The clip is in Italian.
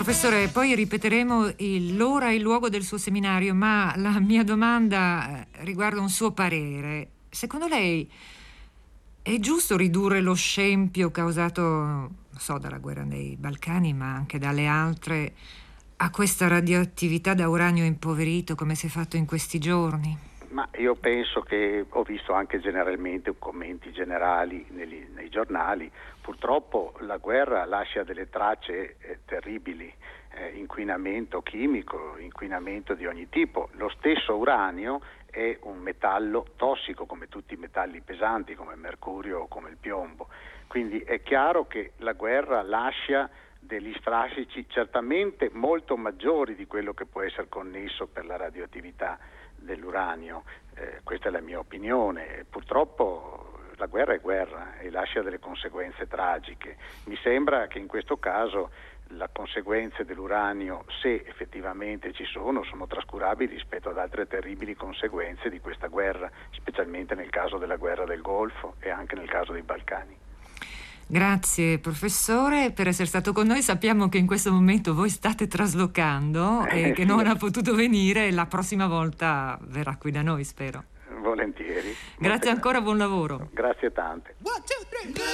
Professore, poi ripeteremo l'ora e il luogo del suo seminario, ma la mia domanda riguarda un suo parere. Secondo lei è giusto ridurre lo scempio causato, non so, dalla guerra nei Balcani, ma anche dalle altre, a questa radioattività da uranio impoverito, come si è fatto in questi giorni? Ma io penso che ho visto anche generalmente commenti generali nei giornali. Purtroppo la guerra lascia delle tracce terribili, inquinamento chimico, inquinamento di ogni tipo. Lo stesso uranio è un metallo tossico come tutti i metalli pesanti come il mercurio o come il piombo. Quindi è chiaro che la guerra lascia degli strascichi certamente molto maggiori di quello che può essere connesso per la radioattività dell'uranio. Questa è la mia opinione. Purtroppo la guerra è guerra e lascia delle conseguenze tragiche. Mi sembra che in questo caso le conseguenze dell'uranio, se effettivamente ci sono trascurabili rispetto ad altre terribili conseguenze di questa guerra, specialmente nel caso della guerra del Golfo e anche nel caso dei Balcani. Grazie professore per essere stato con noi. Sappiamo che in questo momento voi state traslocando e che non ha potuto venire. La prossima volta verrà qui da noi, spero. Volentieri. Grazie ancora, buon lavoro. Grazie tante.